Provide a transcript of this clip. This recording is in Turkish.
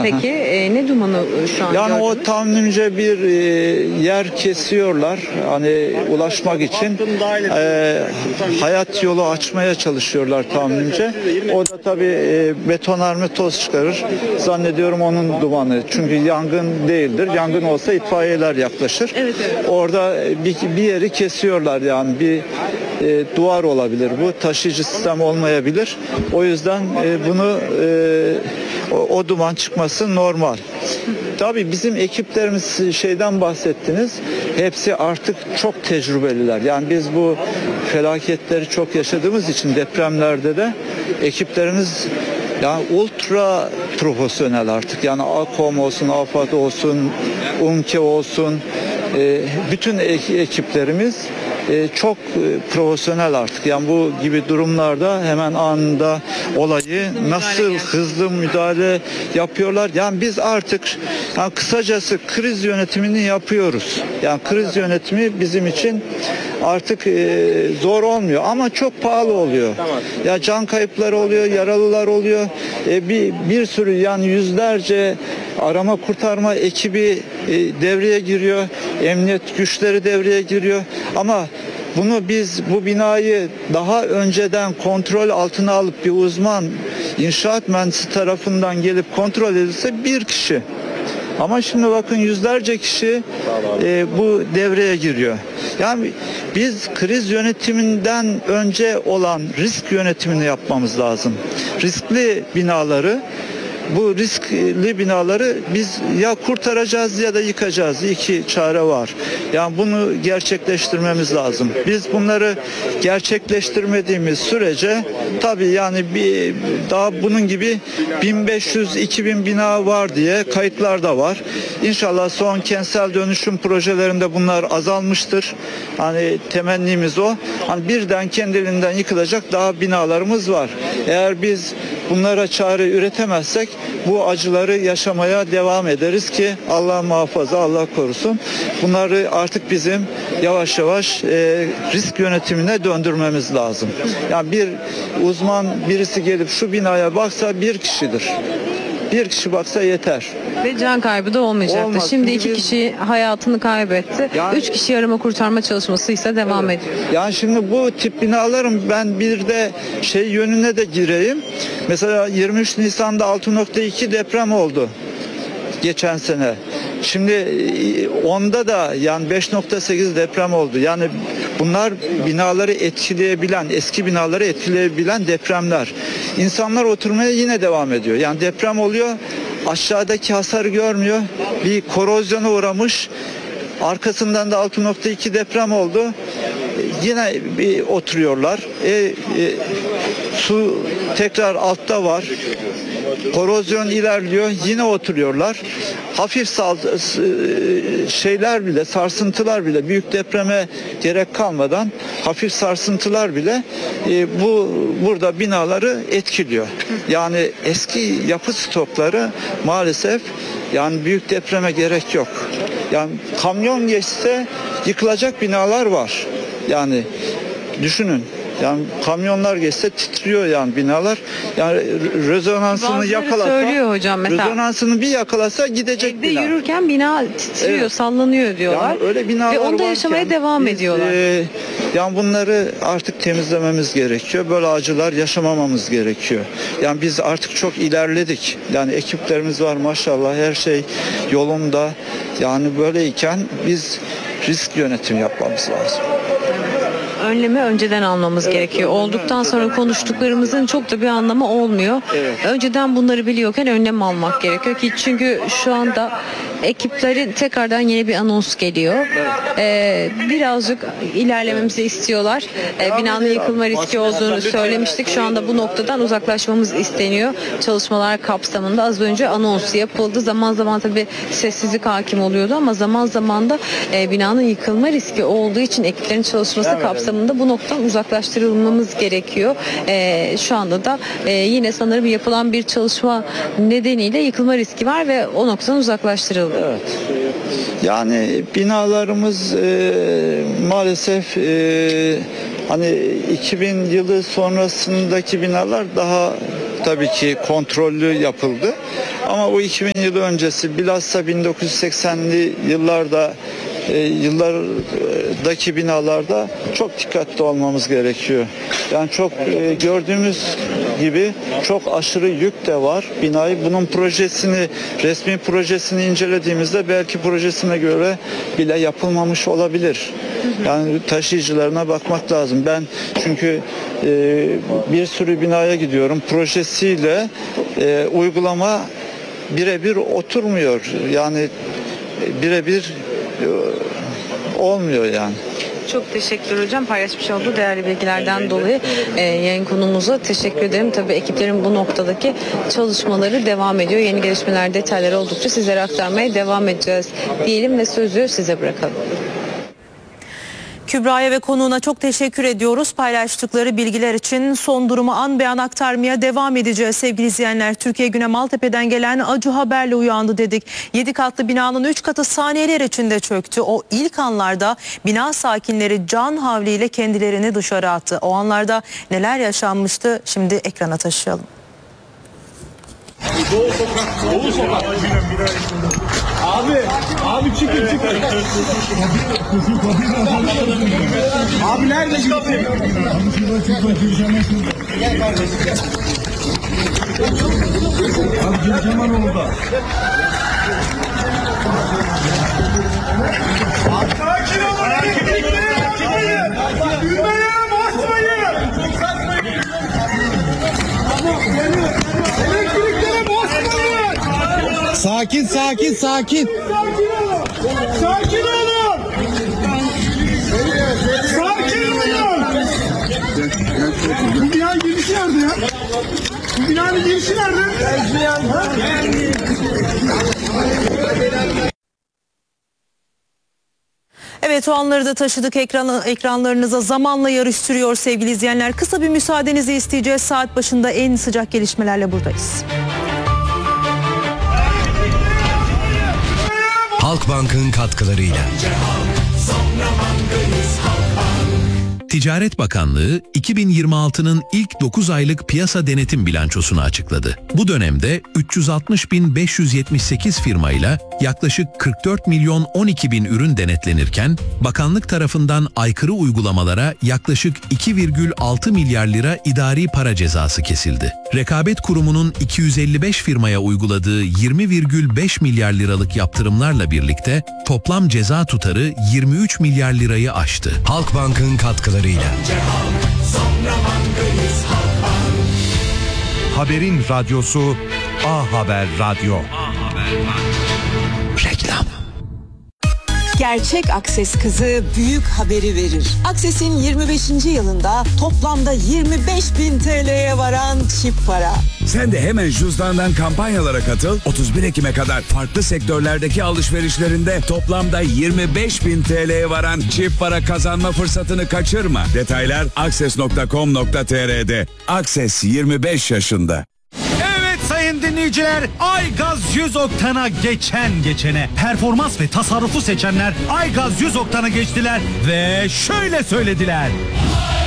peki? Ne dumanı şu an Yani gördünüz? o tahminimce bir yer kesiyorlar hani ulaşmak için hayat yolu açmaya çalışıyorlar tahminimce. O da tabii betonarme toz çıkarır. Zannediyorum onun dumanı. Çünkü yangın değildir. Yangın olsa itfaiyeler yaklaşır. Evet. Orada bir yeri kesiyorlar yani bir duvar olabilir bu. Taşıyıcı sistem olmayabilir. O yüzden bunu o duman çıkması normal. Tabii bizim ekiplerimiz şeyden bahsettiniz. Hepsi artık çok tecrübeliler. Yani biz bu felaketleri çok yaşadığımız için depremlerde de ekiplerimiz yani ultra profesyonel artık. Yani AKOM olsun, AFAD olsun, UNKE olsun bütün ekiplerimiz çok profesyonel artık. Yani bu gibi durumlarda hemen anında olayı nasıl hızlı müdahale yapıyorlar. Yani biz artık yani kısacası kriz yönetimini yapıyoruz. Yani kriz yönetimi bizim için artık zor olmuyor ama çok pahalı oluyor. Ya can kayıpları oluyor, yaralılar oluyor. Bir sürü yani yüzlerce arama kurtarma ekibi devreye giriyor. Emniyet güçleri devreye giriyor. Ama bunu biz bu binayı daha önceden kontrol altına alıp bir uzman inşaat mühendisi tarafından gelip kontrol edilse bir kişi. Ama şimdi bakın yüzlerce kişi bu devreye giriyor. Yani biz kriz yönetiminden önce olan risk yönetimini yapmamız lazım. Riskli binaları bu riskli binaları biz ya kurtaracağız ya da yıkacağız. İki çare var. Yani bunu gerçekleştirmemiz lazım. Biz bunları gerçekleştirmediğimiz sürece tabii yani daha bunun gibi 1500-2000 bina var diye kayıtlar da var. İnşallah son kentsel dönüşüm projelerinde bunlar azalmıştır. Hani temennimiz o. Hani birden kendiliğinden yıkılacak daha binalarımız var. Eğer biz bunlara çare üretemezsek bu acıları yaşamaya devam ederiz ki Allah muhafaza, Allah korusun. Bunları artık bizim yavaş yavaş risk yönetimine döndürmemiz lazım. Yani bir uzman birisi gelip şu binaya baksa bir kişidir. Bir kişi baksa yeter. Ve can kaybı da olmayacaktı. Olmaz. Şimdi Çünkü 2 kişi hayatını kaybetti. Yani- 3 kişi arama kurtarma çalışması ise devam ediyor. Yani şimdi bu tip binaların ben bir de şey yönüne de gireyim. Mesela 23 Nisan'da 6.2 deprem oldu. Geçen sene. Şimdi onda da yani 5.8 deprem oldu. Yani bunlar binaları etkileyebilen, eski binaları etkileyebilen depremler. İnsanlar oturmaya yine devam ediyor. Yani deprem oluyor, aşağıdaki hasarı görmüyor. Bir korozyona uğramış. Arkasından da 6.2 deprem oldu. Yine bir oturuyorlar. Su tekrar altta var. Korozyon ilerliyor. Yine oturuyorlar. Hafif şeyler bile, sarsıntılar bile büyük depreme gerek kalmadan hafif sarsıntılar bile burada binaları etkiliyor. Yani eski yapı stokları maalesef yani büyük depreme gerek yok. Yani kamyon geçse yıkılacak binalar var. Yani düşünün. Yani kamyonlar geçse titriyor yani binalar. Yani rezonansını Bazıları yakalasa, söylüyor hocam mesela. rezonansını bir yakalasa gidecek Evde bina. yürürken bina titriyor, Evet. sallanıyor diyorlar. Yani öyle binalar Ve onda varken yaşamaya devam biz, ediyorlar. Yani bunları artık temizlememiz gerekiyor. Böyle acılar yaşamamamız gerekiyor. Yani biz artık çok ilerledik. Yani ekiplerimiz var maşallah, her şey yolunda. Yani böyleyken biz risk yönetimi yapmamız lazım. Önlemi önceden almamız gerekiyor. Olduktan sonra konuştuklarımızın çok da bir anlamı olmuyor. Evet. Önceden bunları biliyorken önlem almak gerekiyor ki çünkü şu anda ekiplerin tekrardan yeni bir anons geliyor. Birazcık ilerlememizi istiyorlar. Binanın yıkılma riski olduğunu söylemiştik. Şu anda bu noktadan uzaklaşmamız isteniyor. Çalışmalar kapsamında az önce anons yapıldı. Zaman zaman tabii sessizlik hakim oluyordu ama zaman zaman da binanın yıkılma riski olduğu için ekiplerin çalışması kapsamında bu noktadan uzaklaştırılmamız gerekiyor. Şu anda da yine sanırım yapılan bir çalışma nedeniyle yıkılma riski var ve o noktadan uzaklaştırıldı. Evet. Yani binalarımız maalesef hani 2000 yılı sonrasındaki binalar daha tabii ki kontrollü yapıldı. Ama bu 2000 yılı öncesi, bilhassa 1980'li yıllardaki binalarda çok dikkatli olmamız gerekiyor. Yani çok gördüğümüz gibi çok aşırı yük de var binayı. Bunun resmi projesini incelediğimizde belki projesine göre bile yapılmamış olabilir. Yani taşıyıcılarına bakmak lazım. Ben çünkü bir sürü binaya gidiyorum. Projesiyle uygulama birebir oturmuyor. Yani birebir olmuyor yani. Çok teşekkür hocam. Paylaşmış olduğu değerli bilgilerden dolayı yayın konumuza teşekkür ederim. Tabii ekiplerin bu noktadaki çalışmaları devam ediyor. Yeni gelişmeler, detayları oldukça sizlere aktarmaya devam edeceğiz diyelim ve sözü size bırakalım. Kübra'ya ve konuğuna çok teşekkür ediyoruz. Paylaştıkları bilgiler için son durumu an be an aktarmaya devam edeceğiz sevgili izleyenler. Türkiye Güne Maltepe'den gelen acı haberle uyandı dedik. 7 katlı binanın 3 katı saniyeler içinde çöktü. O ilk anlarda bina sakinleri can havliyle kendilerini dışarı attı. O anlarda neler yaşanmıştı şimdi ekrana taşıyalım. Doğu sokak. Abi çıkın. Abi nerede gitti? Abi Gülcemal orada. Sakin olun. Gülmeyin, basmayın. Elektriklere basmayın. Sakin. Sakin olun. Sakin olun. Bu binanın girişi nerede ya? Bu binanın girişi nerede? Evet, o anları da taşıdık ekranlarınıza, zamanla yarıştırıyor sevgili izleyenler. Kısa bir müsaadenizi isteyeceğiz. Saat başında en sıcak gelişmelerle buradayız. Halkbank'ın katkılarıyla. Ticaret Bakanlığı 2026'nın ilk 9 aylık piyasa denetim bilançosunu açıkladı. Bu dönemde 360.578 firmayla yaklaşık 44 milyon 12 bin ürün denetlenirken, bakanlık tarafından aykırı uygulamalara yaklaşık 2,6 milyar lira idari para cezası kesildi. Rekabet Kurumu'nun 255 firmaya uyguladığı 20,5 milyar liralık yaptırımlarla birlikte toplam ceza tutarı 23 milyar lirayı aştı. Halkbank'ın katkılarıyla. Haberin radyosu A Haber Radyo. Reklam. Gerçek Akses kızı büyük haberi verir. Akses'in 25. yılında toplamda 25.000 TL'ye varan çift para. Sen de hemen cüzdandan kampanyalara katıl. 31 Ekim'e kadar farklı sektörlerdeki alışverişlerinde toplamda 25.000 TL'ye varan çift para kazanma fırsatını kaçırma. Detaylar akses.com.tr'de. Akses 25 yaşında. Evet sayın dinleyiciler, Aygaz 100 oktana geçene performans ve tasarrufu seçenler Aygaz 100 oktana geçtiler ve şöyle söylediler.